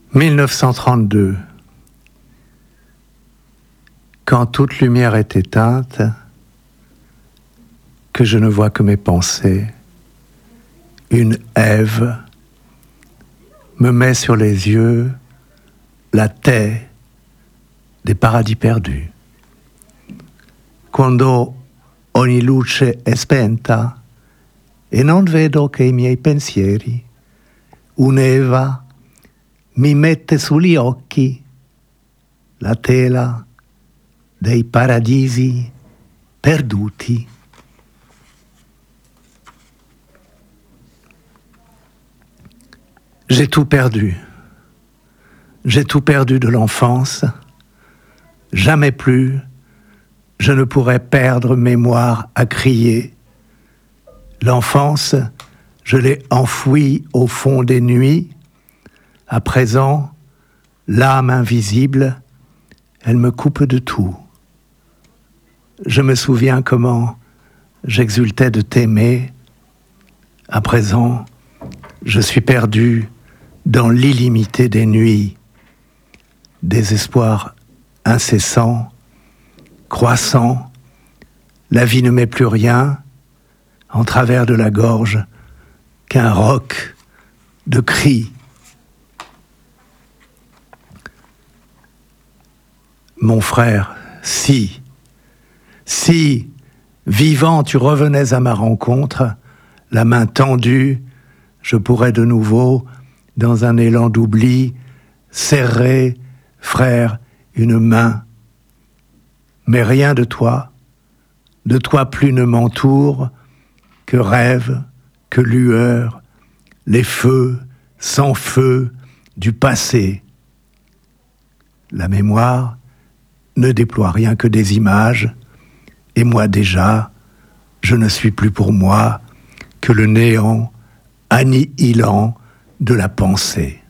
1932. Quand toute lumière est éteinte, que je ne vois que mes pensées, une Ève me met sur les yeux la taie des paradis perdus. Quando ogni luce è spenta e non vedo che i miei pensieri, un'Eva mi mette sugli occhi la tela dei paradisi perduti. J'ai tout perdu. J'ai tout perdu de l'enfance. Jamais plus je ne pourrai perdre mémoire à crier. L'enfance, je l'ai enfouie au fond des nuits. À présent, l'âme invisible, elle me coupe de tout. Je me souviens comment j'exultais de t'aimer. À présent, je suis perdu dans l'illimité des nuits. Désespoir incessant, croissant, la vie ne met plus rien en travers de la gorge qu'un roc de cris. Mon frère, si, vivant, tu revenais à ma rencontre, la main tendue, je pourrais de nouveau, dans un élan d'oubli, serrer, frère, une main. Mais rien de toi plus ne m'entoure que rêve, que lueur, les feux, sans feu, du passé. La mémoire ne déploie rien que des images, et moi déjà, je ne suis plus pour moi que le néant annihilant de la pensée.